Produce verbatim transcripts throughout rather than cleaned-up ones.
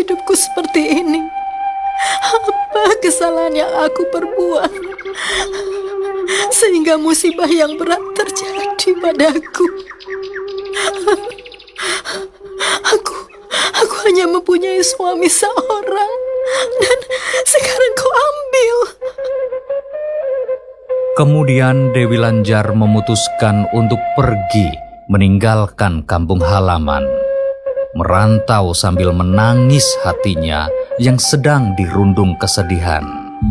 hidupku seperti ini? Apa kesalahan yang aku perbuat sehingga musibah yang berat terjadi padaku? Aku, aku hanya mempunyai suami seorang, dan sekarang kau ambil. Kemudian Dewi Lanjar memutuskan untuk pergi meninggalkan kampung halaman, merantau sambil menangis hatinya yang sedang dirundung kesedihan.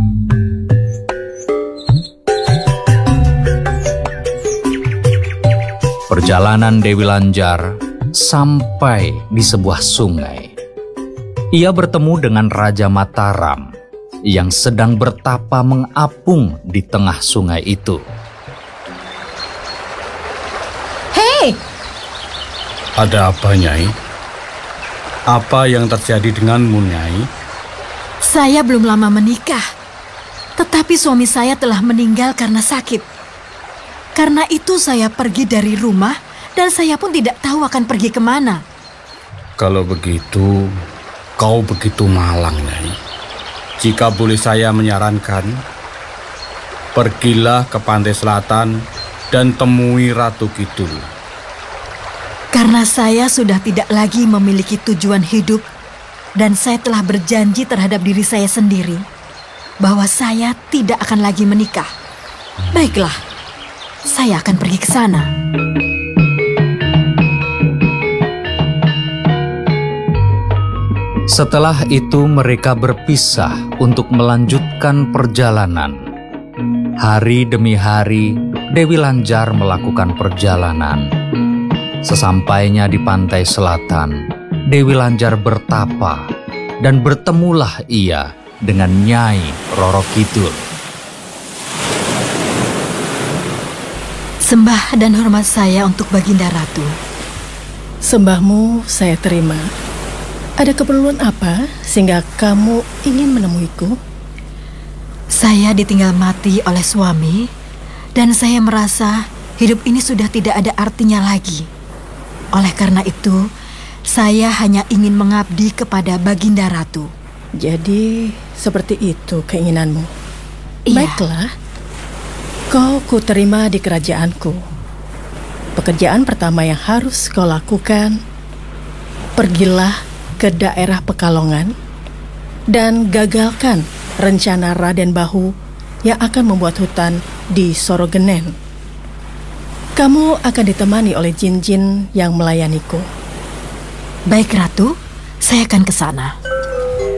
Perjalanan Dewi Lanjar sampai di sebuah sungai. Ia bertemu dengan Raja Mataram yang sedang bertapa mengapung di tengah sungai itu. Hei! Ada apa, Nyai? Apa yang terjadi denganmu, Nyai? Saya belum lama menikah, tetapi suami saya telah meninggal karena sakit. Karena itu saya pergi dari rumah dan saya pun tidak tahu akan pergi kemana. Kalau begitu, kau begitu malang, Nyai. Jika boleh saya menyarankan, pergilah ke pantai selatan dan temui Ratu Kidul. Karena saya sudah tidak lagi memiliki tujuan hidup dan saya telah berjanji terhadap diri saya sendiri bahwa saya tidak akan lagi menikah. Baiklah, saya akan pergi ke sana. Setelah itu mereka berpisah untuk melanjutkan perjalanan. Hari demi hari, Dewi Lanjar melakukan perjalanan. Sesampainya di pantai selatan, Dewi Lanjar bertapa dan bertemulah ia dengan Nyai Roro Kidul. Sembah dan hormat saya untuk Baginda Ratu. Sembahmu saya terima. Ada keperluan apa sehingga kamu ingin menemuiku? Saya ditinggal mati oleh suami dan saya merasa hidup ini sudah tidak ada artinya lagi. Oleh karena itu, saya hanya ingin mengabdi kepada Baginda Ratu. Jadi, seperti itu keinginanmu? Iya. Baiklah, kau kuterima di kerajaanku. Pekerjaan pertama yang harus kau lakukan, pergilah ke daerah Pekalongan dan gagalkan rencana Raden Bahu yang akan membuat hutan di Sorogenen. Kamu akan ditemani oleh jin-jin yang melayaniku. Baik, Ratu, saya akan ke sana.